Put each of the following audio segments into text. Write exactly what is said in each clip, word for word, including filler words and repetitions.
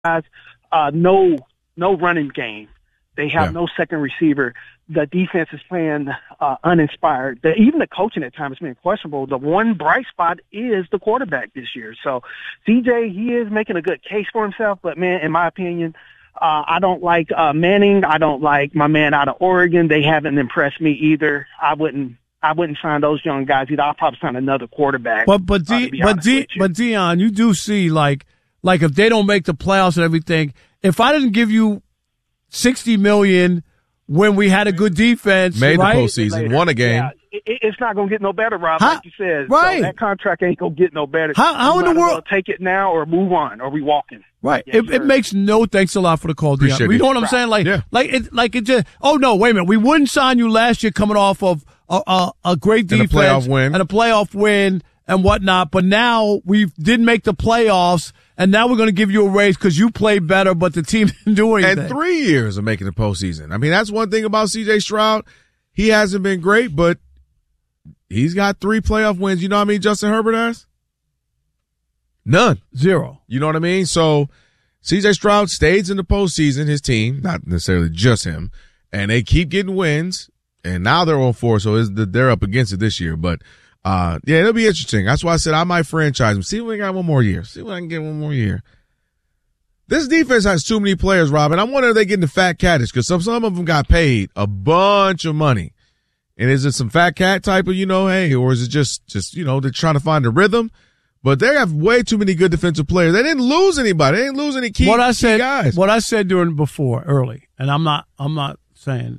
guys, uh, no, no running game. They have Yeah. no second receiver. The defense is playing uh, uninspired. The, even the coaching at times has been questionable. The one bright spot is the quarterback this year. So C J, he is making a good case for himself. But, man, in my opinion, uh, I don't like uh, Manning. I don't like my man out of Oregon. They haven't impressed me either. I wouldn't I wouldn't sign those young guys either. I'll probably sign another quarterback. But but uh, D, but D, but Dion, you do see like like if they don't make the playoffs and everything, if I didn't give you sixty million when we had a good defense, Made right? the postseason, won a game. Yeah, it, it's not going to get no better, Rob, How, like you said. right. So that contract ain't going to get no better. How, how you in the might as world? well take it now or move on, or we walking. Right. Yes, it, it makes no thanks a lot for the call, Dion. Appreciate You it. know what I'm Right. saying? Like, Yeah. like it, like it just. Oh no, wait a minute. We wouldn't sign you last year coming off of a a, a great And a defense playoff win. and a playoff win and whatnot. But now we didn't make the playoffs, and now we're going to give you a raise because you played better, but the team didn't do anything. And three years of making the postseason. I mean, that's one thing about C J Stroud. He hasn't been great, but he's got three playoff wins. You know how many Justin Herbert has? None. Zero. You know what I mean? So C J Stroud stays in the postseason, his team, not necessarily just him, and they keep getting wins, and now they're on four, so it's, they're up against it this year. But, uh, yeah, it'll be interesting. That's why I said I might franchise him. See if we got one more year. See if I can get one more year. This defense has too many players, Rob, and I wonder if they're getting the fat cattish because some, some of them got paid a bunch of money. And is it some fat cat type of, you know, hey, or is it just, just, you know, they're trying to find a rhythm? But they have way too many good defensive players. They didn't lose anybody. They didn't lose any key, what I key said, guys. what I said during before early, and I'm not, I'm not saying.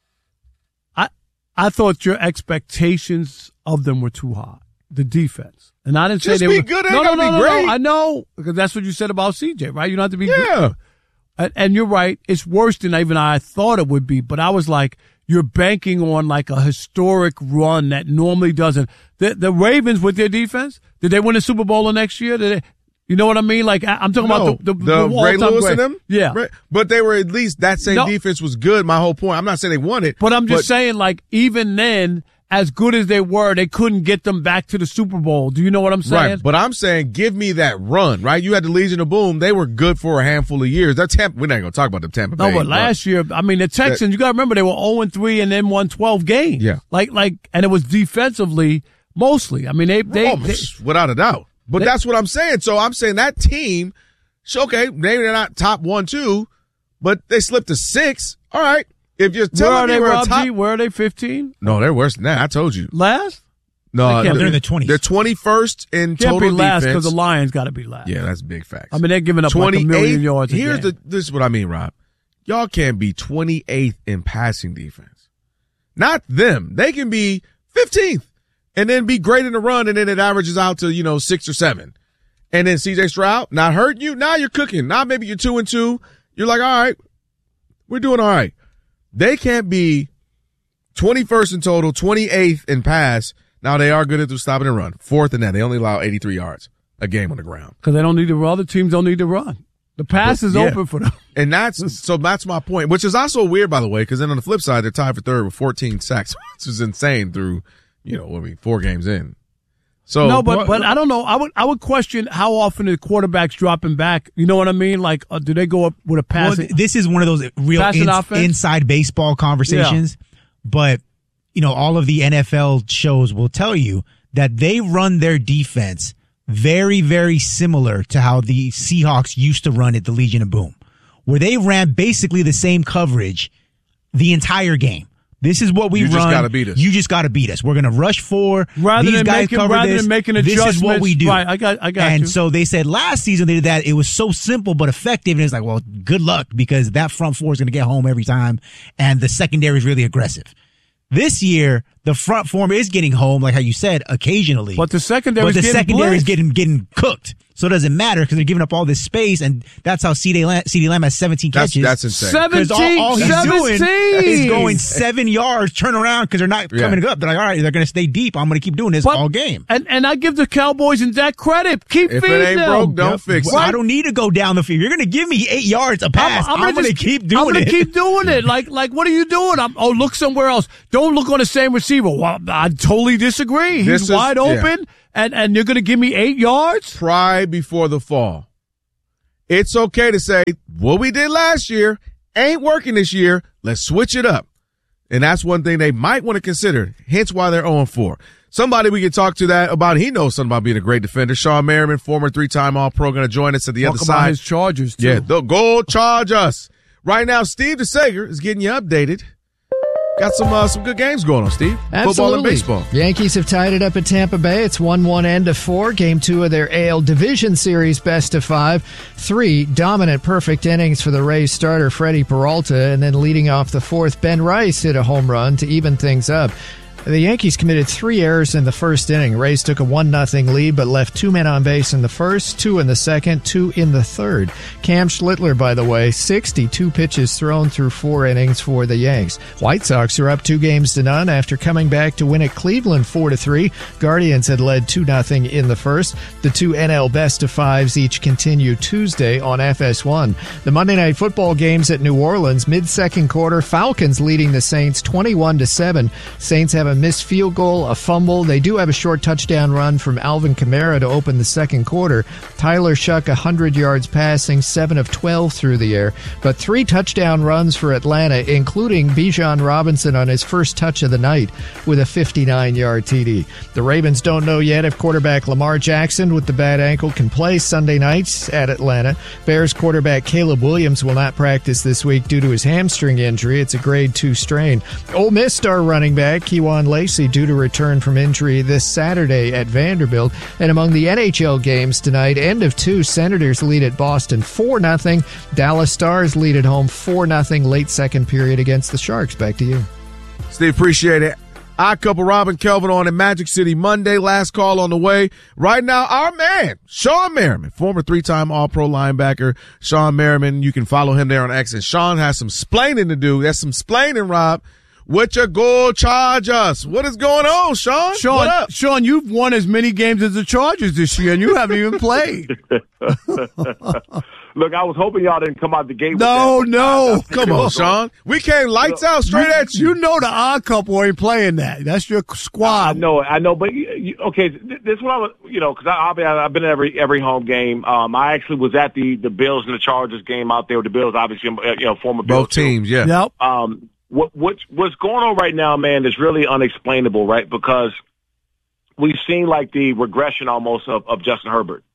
I, I thought your expectations of them were too high. The defense, and I didn't Just say they be were good, ain't No, no, gotta no, be no, great. no. I know because that's what you said about C J, right? You don't have to be good. Yeah. And, and you're right. It's worse than even I thought it would be. But I was like, you're banking on like a historic run that normally doesn't. The the Ravens with their defense, did they win the Super Bowl the next year? Did they? You know what I mean? Like I, I'm talking No, about the the, the the Ray all-time Lewis great. and them? Yeah. Ray- But they were at least, that same No. defense was good. My whole point. I'm not saying they won it. But I'm just saying, like, even then, as good as they were, they couldn't get them back to the Super Bowl. Do you know what I'm saying? Right, but I'm saying give me that run, right? You had the Legion of Boom. They were good for a handful of years. That Tampa, we're not going to talk about the Tampa No, Bay. but last year, I mean, the Texans, you got to remember, they were oh and three and then won twelve games. Yeah. Like, like, and it was defensively mostly. I mean, they, they, Oh, they without a doubt. But they- that's what I'm saying. So I'm saying that team, so okay, maybe they're not top one, two, but they slipped to six. All right. If you're where telling are me they, we're a Rob top, G? Where are they, fifteen? no, they're worse than that. I told you. Last? No, They can't They're in they're, the twenties. they're twenty-first in Can't total be last defense. because the Lions got to be last. Yeah, that's big facts. I mean, they're giving up like a million yards a Here's game. the this is what I mean, Rob. Y'all can't be twenty-eighth in passing defense. Not them. They can be fifteenth and then be great in the run, and then it averages out to, you know, six or seven. And then C J Stroud not hurting you. Now you're cooking. Now maybe you're two and two. You're like, all right, we're doing all right. They can't be twenty-first in total, twenty-eighth in pass. Now they are good at the stopping and run. Fourth in that. They only allow eighty-three yards a game on the ground. Because they don't need to run. Other teams don't need to run. The pass But, is yeah. open for them. And that's, so that's my point, which is also weird, by the way, because then on the flip side, they're tied for third with fourteen sacks, which is insane through, you know, what I mean, four games in. So No, but but I don't know. I would I would question how often the quarterback's dropping back. You know what I mean? Like, uh, do they go up with a Well, passing? th- this is one of those real Passing ins- offense? inside baseball conversations. But, you know, all of the N F L shows will tell you that they run their defense very, very similar to how the Seahawks used to run at the Legion of Boom, where they ran basically the same coverage the entire game. This is what we You run. just gotta beat us. You just got to beat us. We're going to rush four. Rather These than guys making- cover rather this. than making This is what adjustments. we do. Right, I got- I got And you. so they said last season they did that. It was so simple but effective. And it's like, well, good luck because that front four is going to get home every time. And the secondary is really aggressive. This year, the front four is getting home, like how you said, occasionally. But the secondary But is the getting secondary is blitzed. getting getting cooked. So it doesn't matter because they're giving up all this space, and that's how C D Lamb, C D Lamb has seventeen that's, catches. that's insane. Seven- 'Cause all, all he's doing seventeen. is going seven yards, turn around because they're not Yeah. coming up. They're like, all right, they're going to stay deep. I'm going to keep doing this But- all game. And and I give the Cowboys and Dak credit. Keep If it feeding ain't them. broke, don't fix Well, it. I don't need to go down the field. You're going to give me eight yards a pass. I'm, gonna going to just- keep doing I'm gonna it. keep doing it. Like, like, what are you doing? I'm, oh, look somewhere else. Don't look on the same receiver. Well, I totally disagree. He's This is- wide yeah. open, and and you're gonna give me eight yards. Pride before the fall. it's okay to say what we did last year ain't working this year. Let's switch it up. And that's one thing they might want to consider, hence why they're oh and four. Somebody we can talk to that about, he knows something about being a great defender. Sean Merriman, former three-time All-Pro, going to join us at the talk other about side. His Chargers, too. Yeah, the goal charge us. Right now, Steve DeSager is getting you updated. Got some uh, some good games going on, Steve. Absolutely. Football and baseball. Yankees have tied it up at Tampa Bay. It's one one end of four. Game two of their A L Division Series best of five. Three dominant perfect innings for the Rays starter Freddie Peralta, and then leading off the fourth, Ben Rice hit a home run to even things up. The Yankees committed three errors in the first inning. Rays took a one nothing lead, but left two men on base in the first, two in the second, two in the third. Cam Schlittler, by the way, sixty-two pitches thrown through four innings for the Yanks. White Sox are up two games to none after coming back to win at Cleveland four to three. Guardians had led two nothing in the first. The two N L best of fives each continue Tuesday on F S one. The Monday Night Football games at New Orleans, mid-second quarter, Falcons leading the Saints twenty-one to seven. Saints have a missed field goal, a fumble. They do have a short touchdown run from Alvin Kamara to open the second quarter. Tyler Shuck, one hundred yards passing, seven of twelve through the air. But three touchdown runs for Atlanta, including Bijan Robinson on his first touch of the night with a fifty-nine-yard T D. The Ravens don't know yet if quarterback Lamar Jackson with the bad ankle can play Sunday nights at Atlanta. Bears quarterback Caleb Williams will not practice this week due to his hamstring injury. It's a grade two strain. Ole Miss star running back Kejuan Lacey due to return from injury this Saturday at Vanderbilt. And among the N H L games tonight, end of two, Senators lead at Boston four nothing. Dallas Stars lead at home four nothing late second period against the Sharks. Back to you. Steve, appreciate it. Odd Couple, Robin Kelvin on in Magic City Monday. Last call on the way. Right now, our man, Sean Merriman, former three-time All-Pro linebacker. Sean Merriman, you can follow him there on X. And Sean has some splaining to do. That's some splaining, Rob. What your goal charge us? What is going on, Sean? Sean, what up? Sean, you've won as many games as the Chargers this year, and you haven't even played. Look, I was hoping y'all didn't come out the gate with No, that. no. Come on, Sean. We came lights out straight you, at you. You know the Odd Couple ain't playing that. That's your squad. I know, I know, but you, you, okay, this is what I was, you know, because I've been, I've been at every every home game. Um, I actually was at the the Bills and the Chargers game out there. The Bills, obviously, you know, former Bills Both teams, yeah. Yep. Um, what what what's going on right now, man, is really unexplainable, right? Because we've seen like the regression almost of, of Justin Herbert.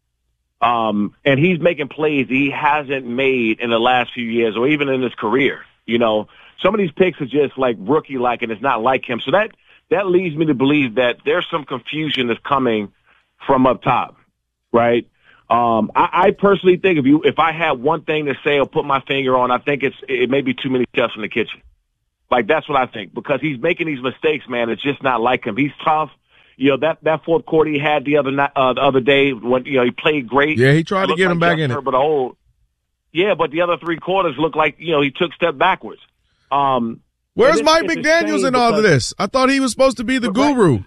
Um, and he's making plays he hasn't made in the last few years or even in his career. You know, some of these picks are just like rookie-like, and it's not like him. So that, that leads me to believe that there's some confusion that's coming from up top, right? Um, I, I personally think if you, if I had one thing to say or put my finger on, I think it's, it may be too many chefs in the kitchen. Like, that's what I think, because he's making these mistakes, man. It's just not like him. He's tough. You know, that, that fourth quarter he had the other night, uh, the other day when, you know, he played great. Yeah, he tried to get like him back in it. But old. Yeah, but the other three quarters looked like, you know, he took a step backwards. Um, Where's it's, Mike it's McDaniels in all of this? I thought he was supposed to be the right. guru.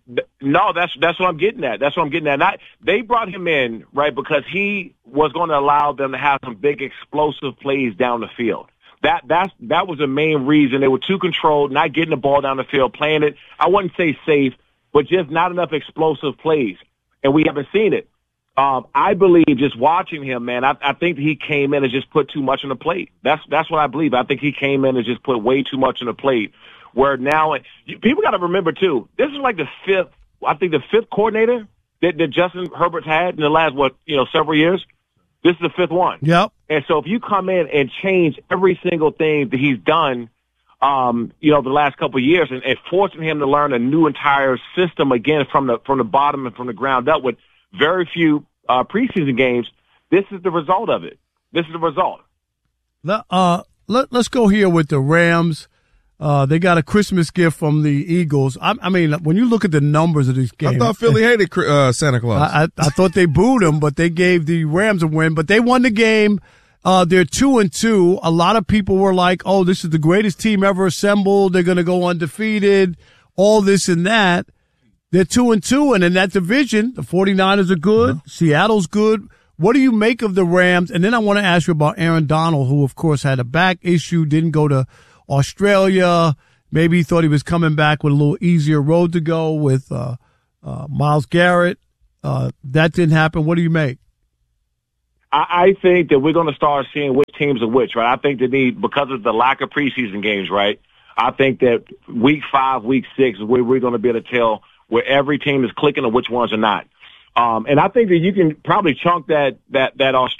No, that's that's what I'm getting at. That's what I'm getting at. Not, they brought him in, right, because he was going to allow them to have some big explosive plays down the field. That that's that was the main reason. They were too controlled, not getting the ball down the field, playing it, I wouldn't say safe, but just not enough explosive plays. And we haven't seen it. Um, I believe just watching him, man, I, I think he came in and just put too much on the plate. That's that's what I believe. I think he came in and just put way too much on the plate. Where now, people got to remember, too, this is like the fifth, I think the fifth coordinator that, that Justin Herbert's had in the last, what, you know, several years. This is the fifth one. Yep. And so if you come in and change every single thing that he's done, um, you know, the last couple of years and, and forcing him to learn a new entire system again from the from the bottom and from the ground up with very few uh, preseason games, this is the result of it. This is the result. Uh, let, let's go here with the Rams. Uh, they got a Christmas gift from the Eagles. I, I mean, when you look at the numbers of these games. I thought Philly hated uh, Santa Claus. I, I, I thought they booed him, but they gave the Rams a win. But they won the game. Uh, they're two and two. A lot of people were like, oh, this is the greatest team ever assembled. They're going to go undefeated, all this and that. They're two and two. And in that division, the 49ers are good. Uh-huh. Seattle's good. What do you make of the Rams? And then I want to ask you about Aaron Donald, who, of course, had a back issue, didn't go to Australia. Maybe he thought he was coming back with a little easier road to go with uh, uh, Myles Garrett. Uh, that didn't happen. What do you make? I, I think that we're going to start seeing which teams are which, right? I think they need, because of the lack of preseason games, right? I think that week five, week six is where we're going to be able to tell where every team is clicking and which ones are not. Um, and I think that you can probably chunk that, that, that Australia